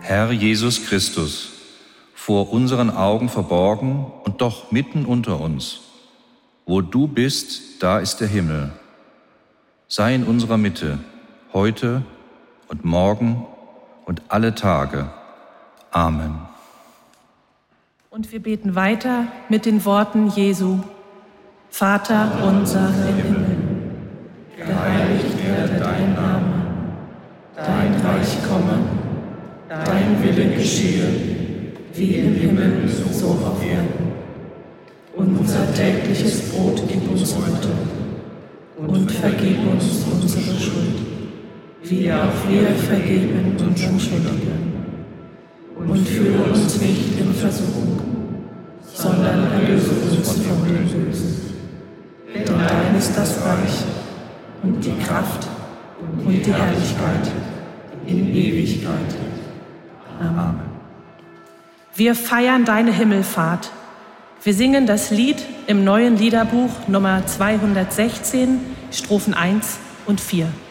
Herr Jesus Christus, vor unseren Augen verborgen und doch mitten unter uns. Wo du bist, da ist der Himmel. Sei in unserer Mitte, heute und morgen und alle Tage. Amen. Und wir beten weiter mit den Worten Jesu. Vater unser im Himmel, geheiligt werde dein Name, dein Reich komme, dein Wille geschehe, wie im Himmel, so auf Erden. Unser tägliches Brot gib uns heute und vergib uns unsere Schuld, wie auch wir vergeben unseren Schuldigern. Und führe uns nicht in Versuchung, sondern erlöse uns von dem Bösen. Denn dein ist das Reich und die Kraft und die Herrlichkeit in Ewigkeit. Amen. Wir feiern deine Himmelfahrt. Wir singen das Lied im neuen Liederbuch Nummer 216, Strophen 1 und 4.